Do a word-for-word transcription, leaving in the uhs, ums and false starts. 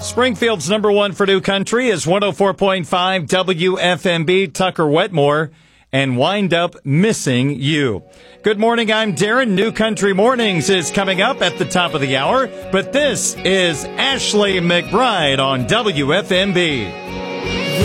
Springfield's number one for New Country is one oh four point five W F M B. Tucker Wetmore and Wind Up Missing You. Good morning, I'm Darren. New Country Mornings is coming up at the top of the hour, but this is Ashley McBride on W F M B.